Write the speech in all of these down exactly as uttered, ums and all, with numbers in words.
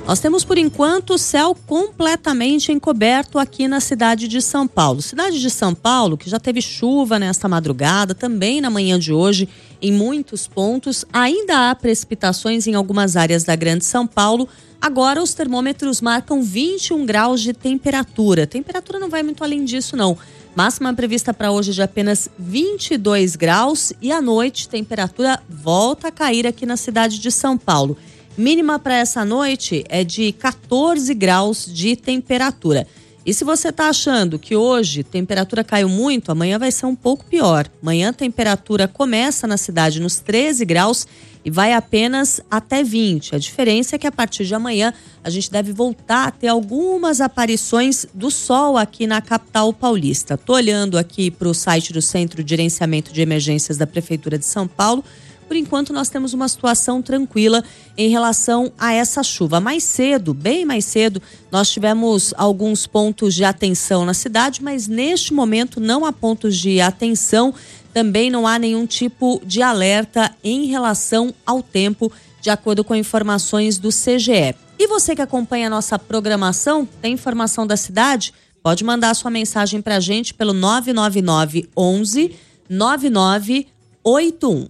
Nós temos, por enquanto, o céu completamente encoberto aqui na cidade de São Paulo. Cidade de São Paulo, que já teve chuva nesta madrugada, também na manhã de hoje, em muitos pontos. Ainda há precipitações em algumas áreas da Grande São Paulo. Agora os termômetros marcam vinte e um graus de temperatura. A temperatura não vai muito além disso, não. Máxima prevista para hoje de apenas vinte e dois graus e à noite temperatura volta a cair aqui na cidade de São Paulo. Mínima para essa noite é de quatorze graus de temperatura. E se você está achando que hoje a temperatura caiu muito, amanhã vai ser um pouco pior. Amanhã a temperatura começa na cidade nos treze graus e vai apenas até vinte. A diferença é que a partir de amanhã a gente deve voltar a ter algumas aparições do sol aqui na capital paulista. Estou olhando aqui para o site do Centro de Gerenciamento de Emergências da Prefeitura de São Paulo. Por enquanto, nós temos uma situação tranquila em relação a essa chuva. Mais cedo, bem mais cedo, nós tivemos alguns pontos de atenção na cidade, mas neste momento não há pontos de atenção. Também não há nenhum tipo de alerta em relação ao tempo, de acordo com informações do C G E. E você que acompanha a nossa programação, tem informação da cidade? Pode mandar sua mensagem para a gente pelo nove nove nove, onze, nove nove oito um.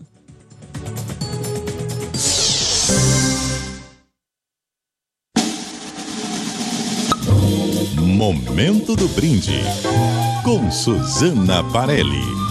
Momento do brinde com Suzana Parelli.